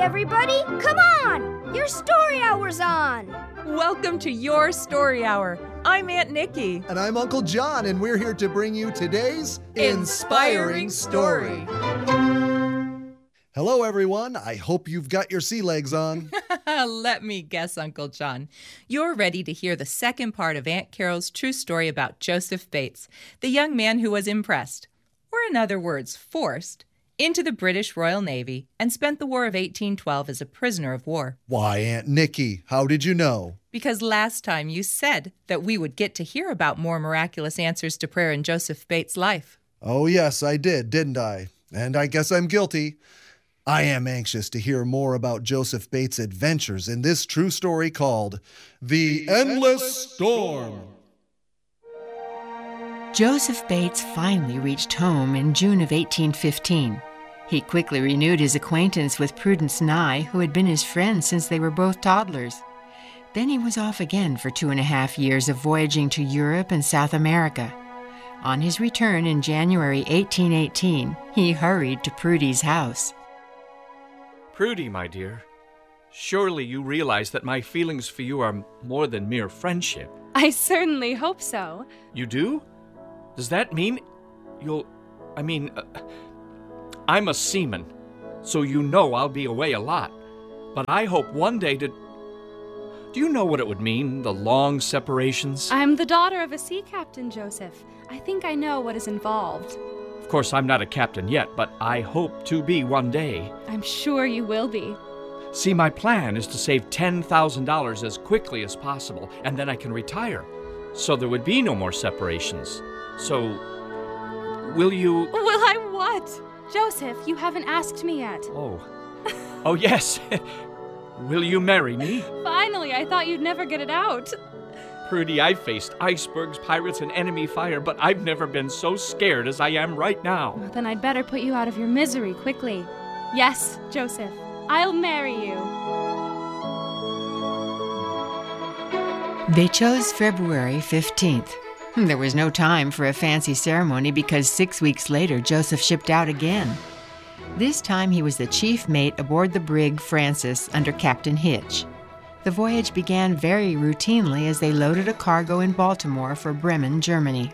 everybody! Come on! Your story hour's on! Welcome to Your Story Hour. I'm Aunt Nikki. And I'm Uncle John, and we're here to bring you today's Inspiring Story. Hello, everyone. I hope you've got your sea legs on. Let me guess, Uncle John. You're ready to hear the second part of Aunt Carol's true story about Joseph Bates, the young man who was impressed, or in other words, forced, into the British Royal Navy and spent the War of 1812 as a prisoner of war. Why, Aunt Nikki, how did you know? Because last time you said that we would get to hear about more miraculous answers to prayer in Joseph Bates' life. Oh, yes, I did, didn't I? And I guess I'm guilty. I am anxious to hear more about Joseph Bates' adventures in this true story called The Endless Storm. Joseph Bates finally reached home in June of 1815. He quickly renewed his acquaintance with Prudence Nye, who had been his friend since they were both toddlers. Then he was off again for 2.5 years of voyaging to Europe and South America. On his return in January 1818, he hurried to Prudy's house. Prudy, my dear, surely you realize that my feelings for you are more than mere friendship. I certainly hope so. You do? Does that mean I'm a seaman, so you know I'll be away a lot. But I hope one day to... Do you know what it would mean, the long separations? I'm the daughter of a sea captain, Joseph. I think I know what is involved. Of course, I'm not a captain yet, but I hope to be one day. I'm sure you will be. See, my plan is to save $10,000 as quickly as possible, and then I can retire, so there would be no more separations. So, will you... Will I what? Joseph, you haven't asked me yet. Oh yes. Will you marry me? Finally, I thought you'd never get it out. Prudy, I've faced icebergs, pirates, and enemy fire, but I've never been so scared as I am right now. Well, then I'd better put you out of your misery quickly. Yes, Joseph, I'll marry you. They chose February 15th. There was no time for a fancy ceremony because 6 weeks later, Joseph shipped out again. This time he was the chief mate aboard the brig Francis under Captain Hitch. The voyage began very routinely as they loaded a cargo in Baltimore for Bremen, Germany.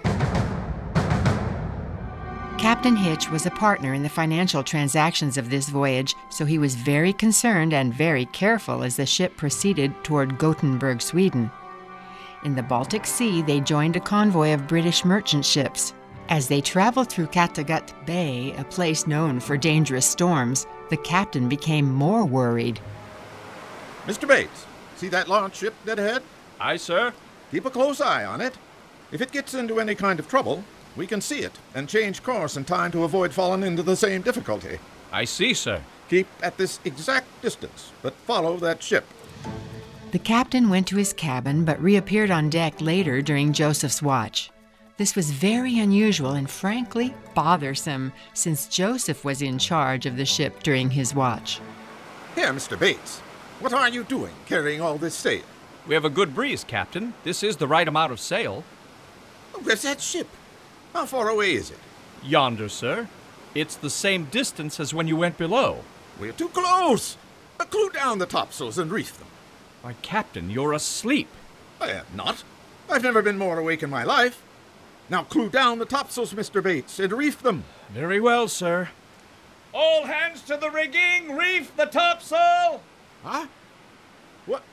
Captain Hitch was a partner in the financial transactions of this voyage, so he was very concerned and very careful as the ship proceeded toward Gothenburg, Sweden. In the Baltic Sea, they joined a convoy of British merchant ships. As they traveled through Kattegat Bay, a place known for dangerous storms, the captain became more worried. Mr. Bates, see that large ship dead ahead? Aye, sir. Keep a close eye on it. If it gets into any kind of trouble, we can see it and change course in time to avoid falling into the same difficulty. I see, sir. Keep at this exact distance, but follow that ship. The captain went to his cabin but reappeared on deck later during Joseph's watch. This was very unusual and frankly bothersome, since Joseph was in charge of the ship during his watch. Here, Mr. Bates, what are you doing carrying all this sail? We have a good breeze, Captain. This is the right amount of sail. Where's that ship? How far away is it? Yonder, sir. It's the same distance as when you went below. We're too close. Clew down the topsails and reef them. Why, Captain, you're asleep. I am not. I've never been more awake in my life. Now clew down the topsails, Mr. Bates, and reef them. Very well, sir. All hands to the rigging! Reef the topsail! Huh? What?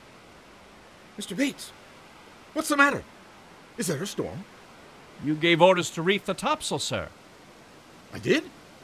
Mr. Bates, what's the matter? Is there a storm? You gave orders to reef the topsail, sir. I did?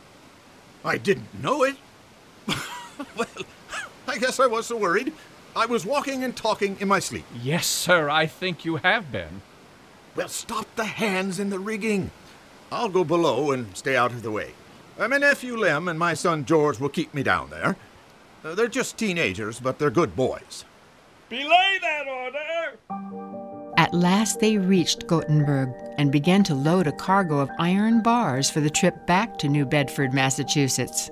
I didn't know it. Well, I guess I was so worried. I was walking and talking in my sleep. Yes, sir, I think you have been. Well, stop the hands in the rigging. I'll go below and stay out of the way. My nephew Lem and my son George will keep me down there. They're just teenagers, but they're good boys. Belay that order! At last they reached Gothenburg and began to load a cargo of iron bars for the trip back to New Bedford, Massachusetts.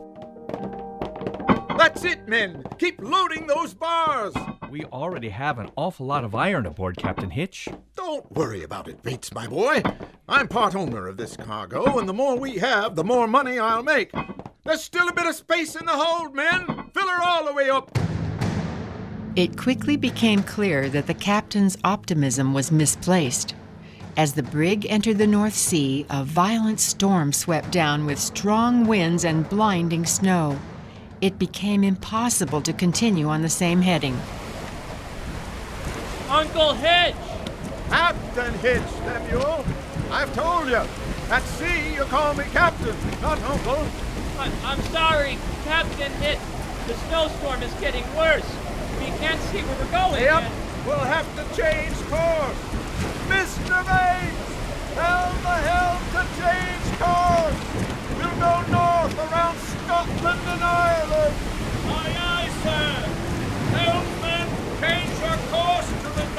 That's it, men! Keep loading those bars! We already have an awful lot of iron aboard, Captain Hitch. Don't worry about it, Bates, my boy. I'm part owner of this cargo, and the more we have, the more money I'll make. There's still a bit of space in the hold, men! Fill her all the way up. It quickly became clear that the captain's optimism was misplaced. As the brig entered the North Sea, a violent storm swept down with strong winds and blinding snow. It became impossible to continue on the same heading. Uncle Hitch! Captain Hitch, Lemuel. I've told you. At sea, you call me captain, not uncle. I'm sorry, Captain Hitch. The snowstorm is getting worse. We can't see where we're going. Yep, we'll have to change course. Mr. Bates, tell the helm to change course. We'll go north around Scotland and Ireland. Aye, aye, sir. Helmsman, change your course to the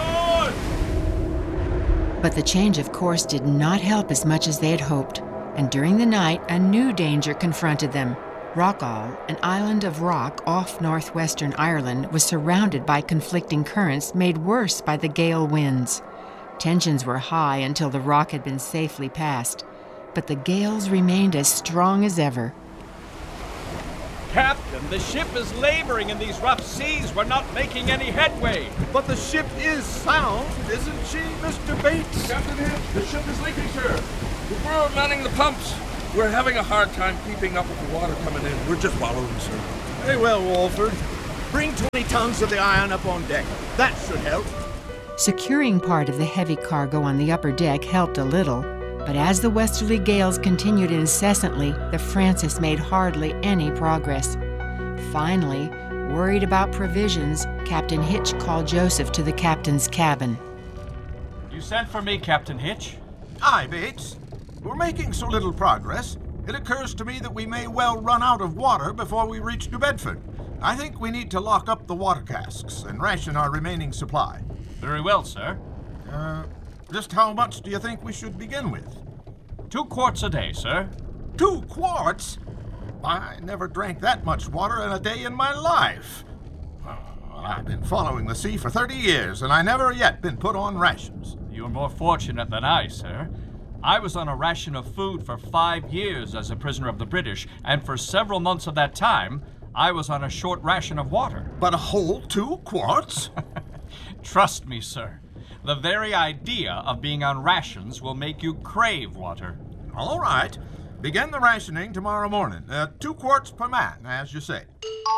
north. But the change of course did not help as much as they had hoped, and during the night a new danger confronted them. Rockall, an island of rock off northwestern Ireland, was surrounded by conflicting currents made worse by the gale winds. Tensions were high until the rock had been safely passed, but the gales remained as strong as ever. Captain, the ship is laboring in these rough seas. We're not making any headway. But the ship is sound, isn't she, Mr. Bates? Captain Hitch, the ship is leaking, sir. We're manning the pumps. We're having a hard time keeping up with the water coming in. We're just wallowing, sir. Very well, Walford. Bring 20 tons of the iron up on deck. That should help. Securing part of the heavy cargo on the upper deck helped a little, but as the westerly gales continued incessantly, the Francis made hardly any progress. Finally, worried about provisions, Captain Hitch called Joseph to the captain's cabin. You sent for me, Captain Hitch? Aye, Bates. We're making so little progress, it occurs to me that we may well run out of water before we reach New Bedford. I think we need to lock up the water casks and ration our remaining supply. Very well, sir. Just how much do you think we should begin with? 2 quarts a day, sir. 2 quarts? I never drank that much water in a day in my life. Well, I've been following the sea for 30 years, and I never yet been put on rations. You're more fortunate than I, sir. I was on a ration of food for 5 years as a prisoner of the British, and for several months of that time, I was on a short ration of water. But a whole 2 quarts? Trust me, sir. The very idea of being on rations will make you crave water. All right. Begin the rationing tomorrow morning. 2 quarts per man, as you say.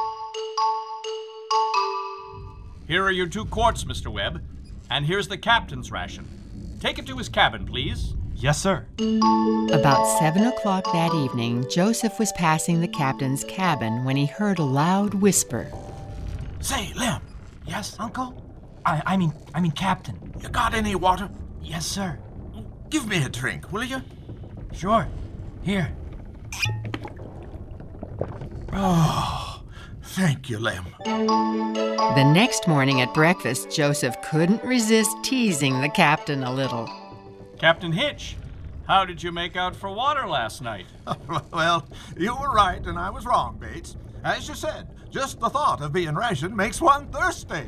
Here are your 2 quarts, Mr. Webb. And here's the captain's ration. Take it to his cabin, please. Yes, sir. About 7 o'clock that evening, Joseph was passing the captain's cabin when he heard a loud whisper. Say, Lem, Yes, Uncle? I mean, Captain. you got any water? Yes, sir. Give me a drink, will you? Sure. Here. Oh, thank you, Lem. The next morning at breakfast, Joseph couldn't resist teasing the captain a little. Captain Hitch, how did you make out for water last night? Well, you were right and I was wrong, Bates. As you said, just the thought of being rationed makes one thirsty.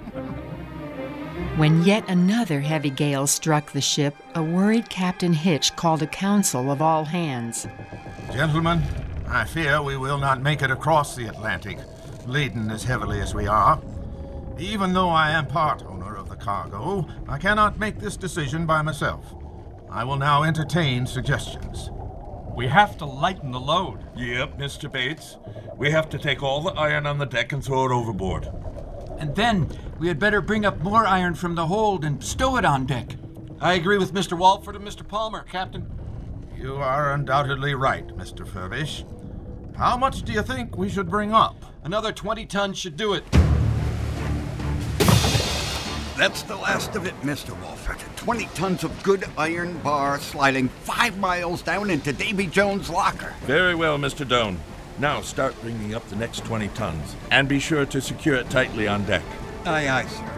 When yet another heavy gale struck the ship, a worried Captain Hitch called a council of all hands. Gentlemen, I fear we will not make it across the Atlantic, laden as heavily as we are. Even though I am part owner of the cargo, I cannot make this decision by myself. I will now entertain suggestions. We have to lighten the load. Yep, Mr. Bates. We have to take all the iron on the deck and throw it overboard. And then we had better bring up more iron from the hold and stow it on deck. I agree with Mr. Walford and Mr. Palmer, Captain. You are undoubtedly right, Mr. Furbish. How much do you think we should bring up? Another 20 tons should do it. That's the last of it, Mr. Walford. 20 tons of good iron bar sliding 5 miles down into Davy Jones' locker. Very well, Mr. Doane. Now start bringing up the next 20 tons, and be sure to secure it tightly on deck. Aye, aye, sir.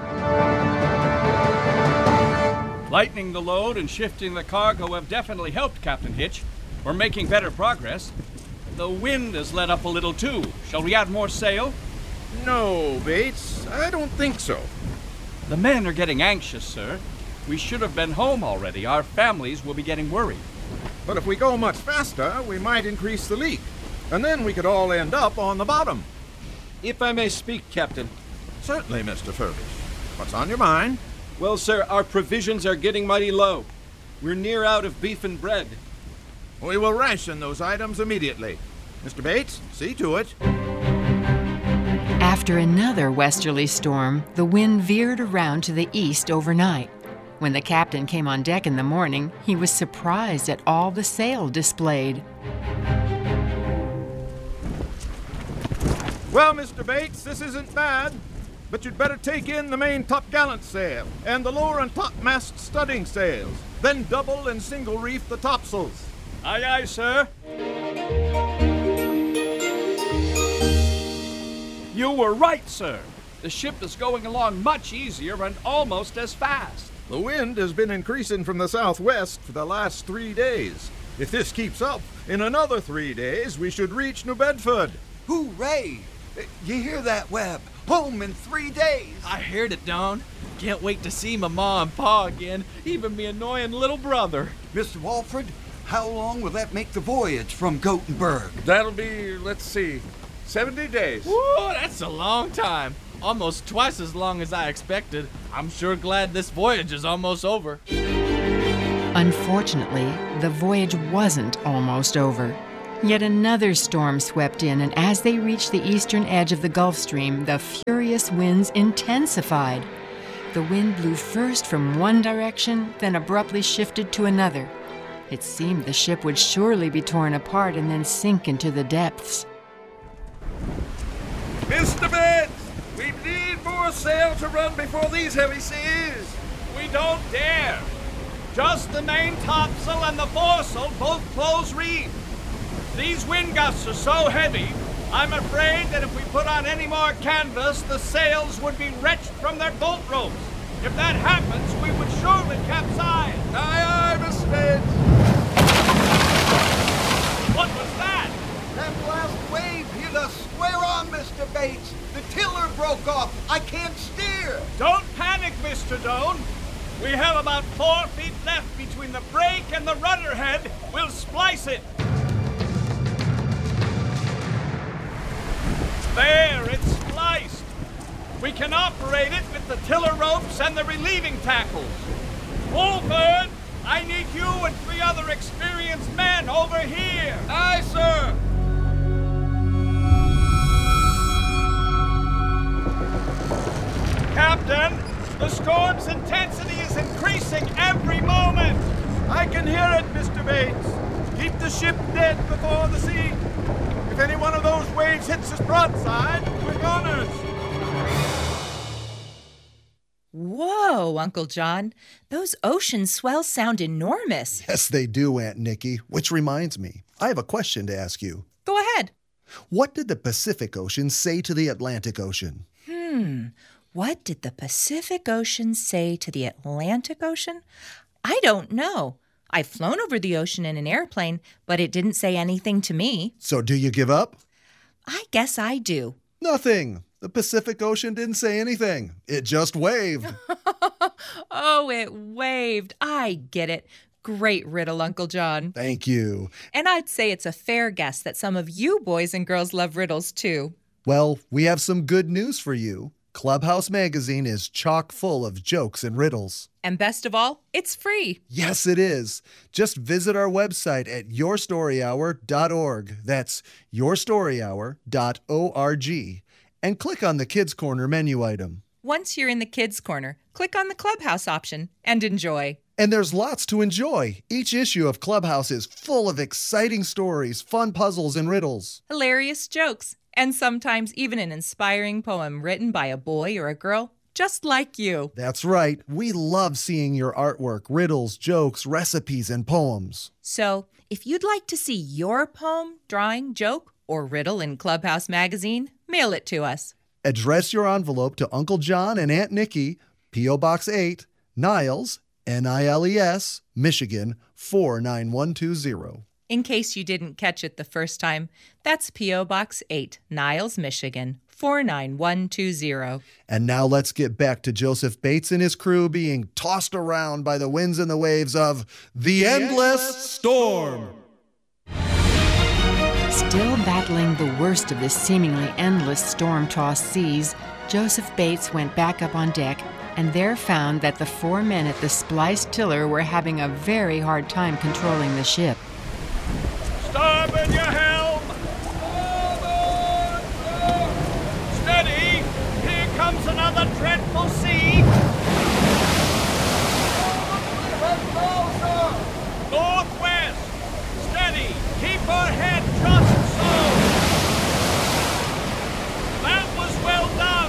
Lightening the load and shifting the cargo have definitely helped, Captain Hitch. We're making better progress. The wind has let up a little too. Shall we add more sail? No, Bates. I don't think so. The men are getting anxious, sir. We should have been home already. Our families will be getting worried. But if we go much faster, we might increase the leak. And then we could all end up on the bottom. If I may speak, Captain. Certainly, Mr. Furbish. What's on your mind? Well, sir, our provisions are getting mighty low. We're near out of beef and bread. We will ration those items immediately. Mr. Bates, see to it. After another westerly storm, the wind veered around to the east overnight. When the captain came on deck in the morning, he was surprised at all the sail displayed. Well, Mr. Bates, this isn't bad, but you'd better take in the main topgallant sail and the lower and topmast studding sails, then double and single reef the topsails. Aye, aye, sir. You were right, sir. The ship is going along much easier and almost as fast. The wind has been increasing from the southwest for the last 3 days. If this keeps up, in another 3 days, we should reach New Bedford. Hooray! You hear that, Webb? Home in 3 days. I heard it, Don. Can't wait to see my ma and pa again, even me annoying little brother. Mr. Walford, how long will that make the voyage from Gothenburg? That'll be, let's see, 70 days. Whoa, that's a long time. Almost twice as long as I expected. I'm sure glad this voyage is almost over. Unfortunately, the voyage wasn't almost over. Yet another storm swept in, and as they reached the eastern edge of the Gulf Stream, the furious winds intensified. The wind blew first from one direction, then abruptly shifted to another. It seemed the ship would surely be torn apart and then sink into the depths. Mr. Bates, we need more sail to run before these heavy seas. We don't dare. Just the main topsail and the foresail both close reefed. These wind gusts are so heavy, I'm afraid that if we put on any more canvas, the sails would be wrenched from their bolt ropes. If that happens, we would surely capsize. Aye, aye, Mr. Bates. What was that? That last wave hit us square on, Mr. Bates. The tiller broke off. I can't steer. Don't panic, Mr. Doan. We have about 4 feet left between the brake and the rudder head. We'll splice it. There, it's spliced. We can operate it with the tiller ropes and the relieving tackles. Wolford, I need you and 3 other experienced men over here. Aye, sir. Captain, the storm's intensity is increasing every moment. I can hear it, Mr. Bates. Keep the ship dead before the sea. If any one of those waves hits us broadside, we're goners. Whoa, Uncle John. Those ocean swells sound enormous. Yes, they do, Aunt Nikki. Which reminds me, I have a question to ask you. Go ahead. What did the Pacific Ocean say to the Atlantic Ocean? What did the Pacific Ocean say to the Atlantic Ocean? I don't know. I've flown over the ocean in an airplane, but it didn't say anything to me. So do you give up? I guess I do. Nothing. The Pacific Ocean didn't say anything. It just waved. Oh, it waved. I get it. Great riddle, Uncle John. Thank you. And I'd say it's a fair guess that some of you boys and girls love riddles, too. Well, we have some good news for you. Clubhouse Magazine is chock full of jokes and riddles. And best of all, it's free. Yes, it is. Just visit our website at yourstoryhour.org. That's yourstoryhour.org. And click on the Kids Corner menu item. Once you're in the Kids Corner, click on the Clubhouse option and enjoy. And there's lots to enjoy. Each issue of Clubhouse is full of exciting stories, fun puzzles, and riddles. Hilarious jokes, and sometimes even an inspiring poem written by a boy or a girl just like you. That's right. We love seeing your artwork, riddles, jokes, recipes, and poems. So, if you'd like to see your poem, drawing, joke, or riddle in Clubhouse Magazine, mail it to us. Address your envelope to Uncle John and Aunt Nikki, P.O. Box 8, Niles, Niles, Michigan, 49120. In case you didn't catch it the first time, that's P.O. Box 8, Niles, Michigan, 49120. And now let's get back to Joseph Bates and his crew being tossed around by the winds and the waves of the Endless Storm. Still battling the worst of the seemingly endless storm-tossed seas, Joseph Bates went back up on deck and there found that the 4 men at the spliced tiller were having a very hard time controlling the ship. Starboard your helm! Steady! Here comes another dreadful sea! Northwest! Steady! Keep her head just so! That was well done!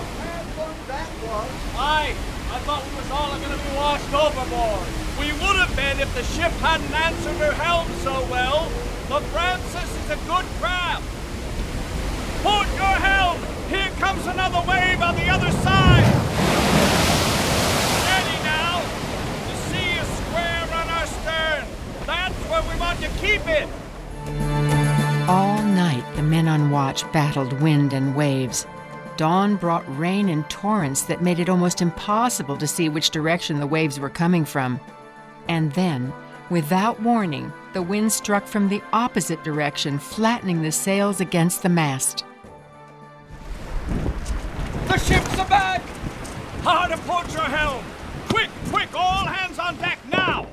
Aye, I thought we was all going to be washed overboard. We would have been if the ship hadn't answered her helm so well. The Francis is a good craft. Port your helm! Here comes another wave on the other side! Steady now! The sea is square on our stern. That's where we want to keep it! All night, the men on watch battled wind and waves. Dawn brought rain and torrents that made it almost impossible to see which direction the waves were coming from. And then, without warning, the wind struck from the opposite direction, flattening the sails against the mast. The ship's aback! Hard to port your helm! Quick, quick, all hands on deck now!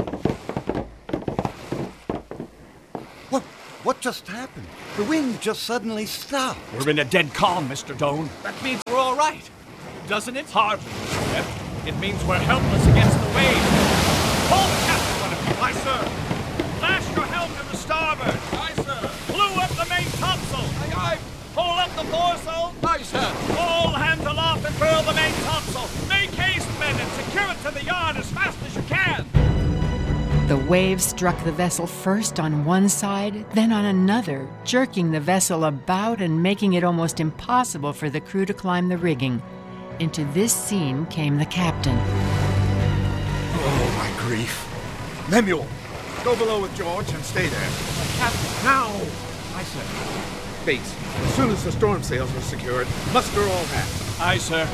What just happened? The wind just suddenly stopped. We're in a dead calm, Mr. Doane. That means we're all right, doesn't it? Hardly, Joseph. It means we're helpless against the waves. Hold the captain, one of you. Aye, sir. Lash your helm to the starboard. Aye, sir. Blew up the main topsail. Aye, aye. Pull up the foresail. Aye, sir. All hands aloft and furl the main topsail. Make haste, men, and secure it to the yard as fast as you can. The waves struck the vessel first on one side, then on another, jerking the vessel about and making it almost impossible for the crew to climb the rigging. Into this scene came the captain. Oh, my grief. Lemuel, go below with George and stay there. Captain, now! Aye, sir. Bates, as soon as the storm sails are secured, muster all hands. Aye, sir.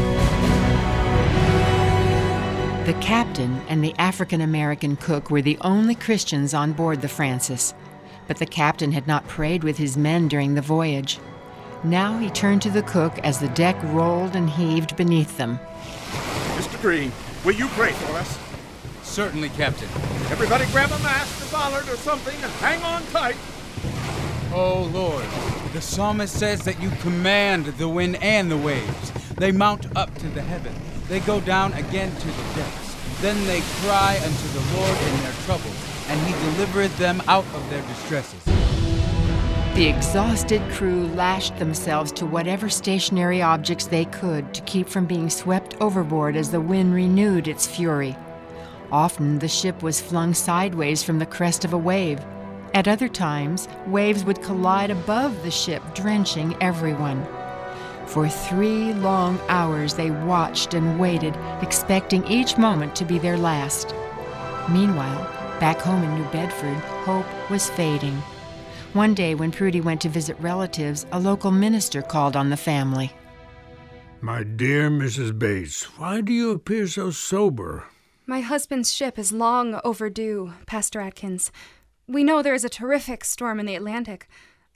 The captain and the African-American cook were the only Christians on board the Francis, but the captain had not prayed with his men during the voyage. Now he turned to the cook as the deck rolled and heaved beneath them. Mr. Green, will you pray for us? Certainly, Captain. Everybody grab a mast or bollard or something and hang on tight. Oh, Lord, the psalmist says that you command the wind and the waves. They mount up to the heaven. They go down again to the depths. Then they cry unto the Lord in their troubles, and he delivereth them out of their distresses. The exhausted crew lashed themselves to whatever stationary objects they could to keep from being swept overboard as the wind renewed its fury. Often the ship was flung sideways from the crest of a wave. At other times, waves would collide above the ship, drenching everyone. For 3 long hours they watched and waited, expecting each moment to be their last. Meanwhile, back home in New Bedford, hope was fading. One day when Prudy went to visit relatives, a local minister called on the family. My dear Mrs. Bates, why do you appear so sober? My husband's ship is long overdue, Pastor Atkins. We know there is a terrific storm in the Atlantic.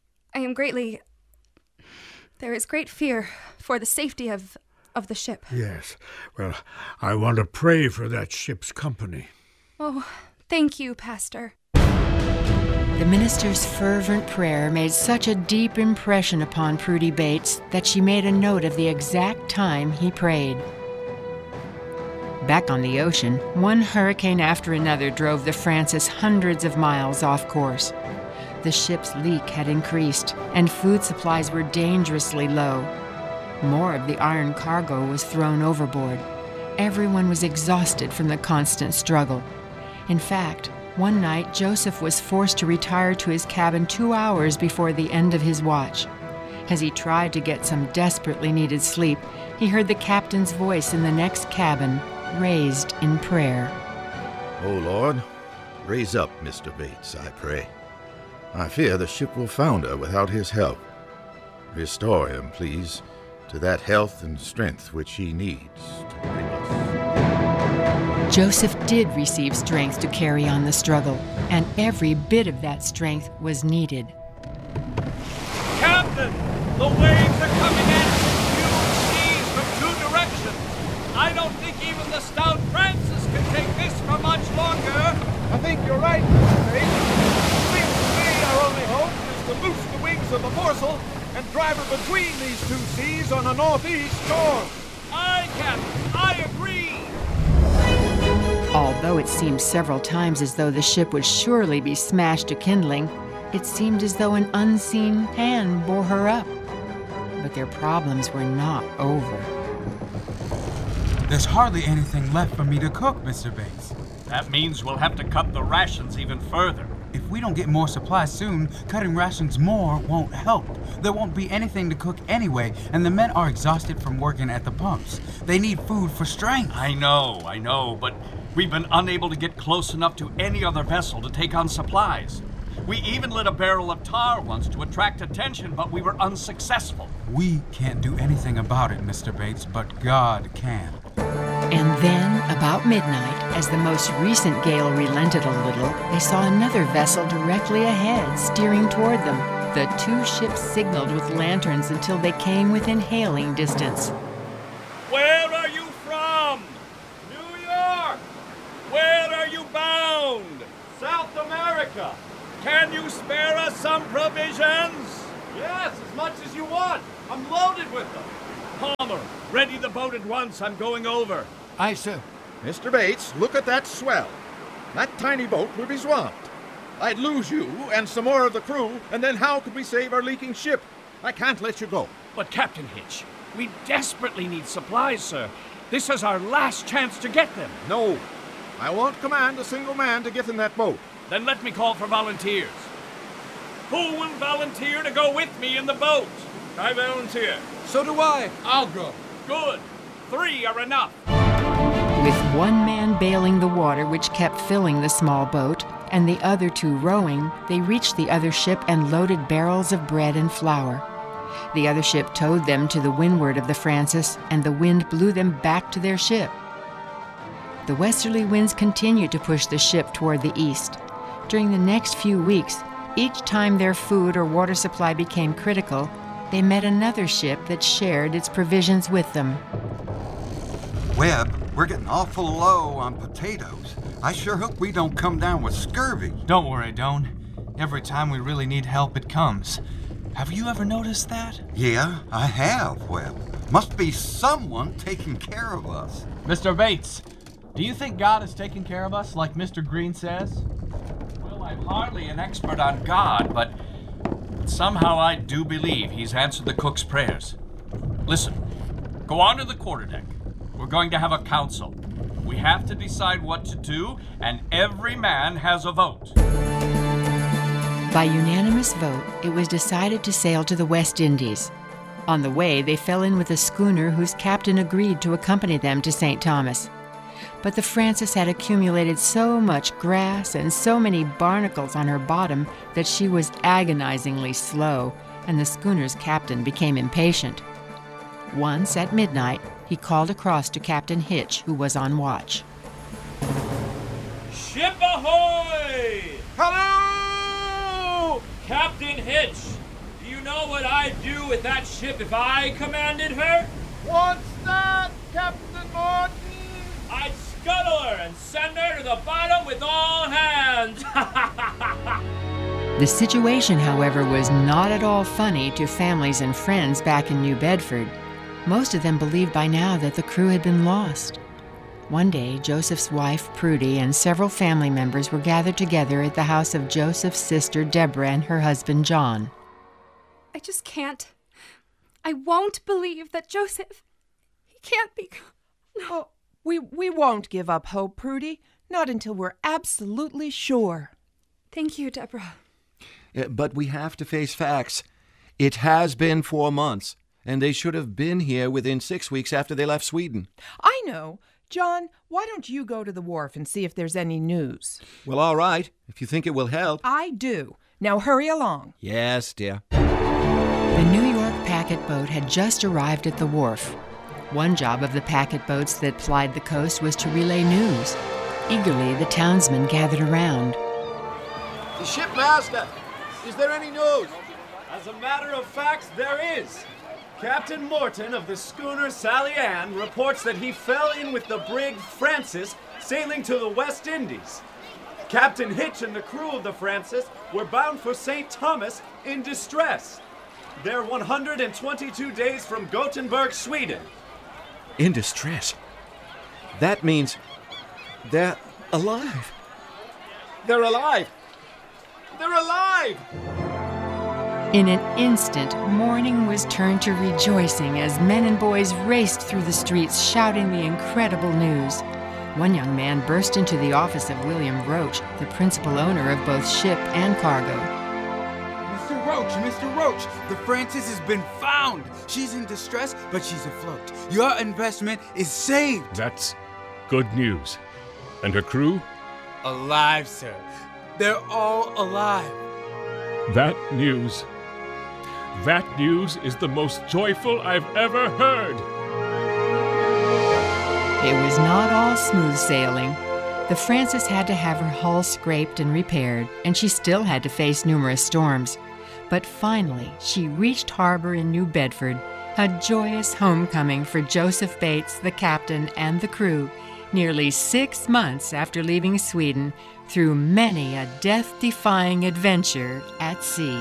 There is great fear for the safety of the ship. Yes. Well, I want to pray for that ship's company. Oh, thank you, Pastor. The minister's fervent prayer made such a deep impression upon Prudy Bates that she made a note of the exact time he prayed. Back on the ocean, one hurricane after another drove the Francis hundreds of miles off course. The ship's leak had increased, and food supplies were dangerously low. More of the iron cargo was thrown overboard. Everyone was exhausted from the constant struggle. In fact, one night Joseph was forced to retire to his cabin 2 hours before the end of his watch. As he tried to get some desperately needed sleep, he heard the captain's voice in the next cabin, raised in prayer. Oh, Lord, raise up Mr. Bates, I pray. I fear the ship will founder without his help. Restore him, please, to that health and strength which he needs to bring us. Joseph did receive strength to carry on the struggle, and every bit of that strength was needed. wings of the foresail and drive her between these two seas on a northeast storm. Aye, Captain, I agree. Although it seemed several times as though the ship would surely be smashed to kindling, it seemed as though an unseen hand bore her up. But their problems were not over. There's hardly anything left for me to cook, Mr. Bates. That means we'll have to cut the rations even further. If we don't get more supplies soon, cutting rations more won't help. There won't be anything to cook anyway, and the men are exhausted from working at the pumps. They need food for strength. I know, but we've been unable to get close enough to any other vessel to take on supplies. We even lit a barrel of tar once to attract attention, but we were unsuccessful. We can't do anything about it, Mr. Bates, but God can. And then, about midnight, as the most recent gale relented a little, they saw another vessel directly ahead, steering toward them. The two ships signaled with lanterns until they came within hailing distance. Where are you from? New York! Where are you bound? South America! Can you spare us some provisions? Yes, as much as you want. I'm loaded with them. Palmer, ready the boat at once. I'm going over. Aye, sir. Mr. Bates, look at that swell. That tiny boat will be swamped. I'd lose you and some more of the crew, and then how could we save our leaking ship? I can't let you go. But Captain Hitch, we desperately need supplies, sir. This is our last chance to get them. No. I won't command a single man to get in that boat. Then let me call for volunteers. Who will volunteer to go with me in the boat? I volunteer. So do I. I'll go. Good. 3 are enough. With one man bailing the water which kept filling the small boat, and the other 2 rowing, they reached the other ship and loaded barrels of bread and flour. The other ship towed them to the windward of the Francis, and the wind blew them back to their ship. The westerly winds continued to push the ship toward the east. During the next few weeks, each time their food or water supply became critical, they met another ship that shared its provisions with them. Webb, we're getting awful low on potatoes. I sure hope we don't come down with scurvy. Don't worry, Doan. Every time we really need help, it comes. Have you ever noticed that? Yeah, I have, Webb. Must be someone taking care of us. Mr. Bates, do you think God is taking care of us like Mr. Green says? Well, I'm hardly an expert on God, but somehow I do believe he's answered the cook's prayers. Listen, go on to the quarterdeck. We're going to have a council. We have to decide what to do, and every man has a vote. By unanimous vote, it was decided to sail to the West Indies. On the way, they fell in with a schooner whose captain agreed to accompany them to St. Thomas. But the Francis had accumulated so much grass and so many barnacles on her bottom that she was agonizingly slow, and the schooner's captain became impatient. Once, at midnight, he called across to Captain Hitch, who was on watch. Ship ahoy! Hello! Captain Hitch, do you know what I'd do with that ship if I commanded her? What's that, Captain Morton? I'd scuttle her and send her to the bottom with all hands. The situation, however, was not at all funny to families and friends back in New Bedford. Most of them believed by now that the crew had been lost. One day, Joseph's wife, Prudy, and several family members were gathered together at the house of Joseph's sister, Deborah, and her husband, John. I just can't. I won't believe that Joseph... He can't be... No. Oh, we won't give up hope, Prudy. Not until we're absolutely sure. Thank you, Deborah. But we have to face facts. It has been 4 months, and they should have been here within 6 weeks after they left Sweden. I know. John, why don't you go to the wharf and see if there's any news? Well, all right, if you think it will help. I do. Now hurry along. Yes, dear. The New York packet boat had just arrived at the wharf. One job of the packet boats that plied the coast was to relay news. Eagerly, the townsmen gathered around. The shipmaster! Is there any news? As a matter of fact, there is. Captain Morton of the schooner Sally Ann reports that he fell in with the brig Francis sailing to the West Indies. Captain Hitch and the crew of the Francis were bound for St. Thomas in distress. They're 122 days from Gothenburg, Sweden. In distress? That means they're alive. They're alive! They're alive! In an instant, mourning was turned to rejoicing as men and boys raced through the streets shouting the incredible news. One young man burst into the office of William Roach, the principal owner of both ship and cargo. Mr. Roach, the Francis has been found. She's in distress, but she's afloat. Your investment is saved. That's good news. And her crew? Alive, sir. They're all alive. That news is the most joyful I've ever heard. It was not all smooth sailing. The Francis had to have her hull scraped and repaired, and she still had to face numerous storms. But finally, she reached harbor in New Bedford, a joyous homecoming for Joseph Bates, the captain, and the crew, nearly 6 months after leaving Sweden through many a death-defying adventure at sea.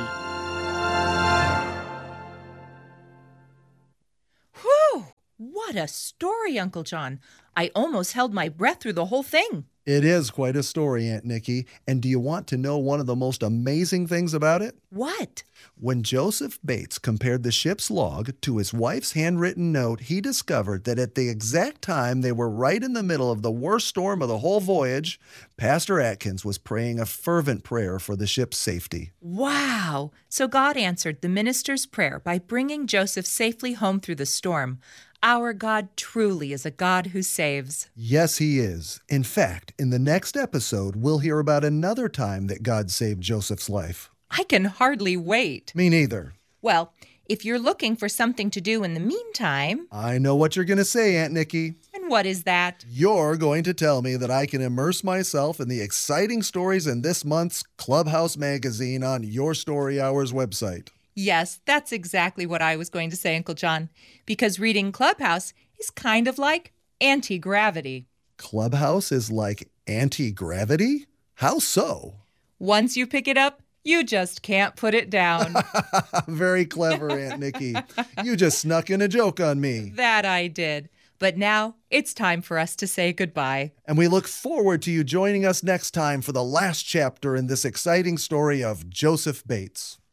Whew! What a story, Uncle John. I almost held my breath through the whole thing. It is quite a story, Aunt Nikki. And do you want to know one of the most amazing things about it? What? When Joseph Bates compared the ship's log to his wife's handwritten note, he discovered that at the exact time they were right in the middle of the worst storm of the whole voyage, Pastor Atkins was praying a fervent prayer for the ship's safety. Wow! So God answered the minister's prayer by bringing Joseph safely home through the storm. Our God truly is a God who saves. Yes, he is. In fact, in the next episode, we'll hear about another time that God saved Joseph's life. I can hardly wait. Me neither. Well, if you're looking for something to do in the meantime... I know what you're going to say, Aunt Nikki. And what is that? You're going to tell me that I can immerse myself in the exciting stories in this month's Clubhouse magazine on Your Story Hours website. Yes, that's exactly what I was going to say, Uncle John, because reading Clubhouse is kind of like anti-gravity. Clubhouse is like anti-gravity? How so? Once you pick it up, you just can't put it down. Very clever, Aunt Nikki. You just snuck in a joke on me. That I did. But now it's time for us to say goodbye. And we look forward to you joining us next time for the last chapter in this exciting story of Joseph Bates.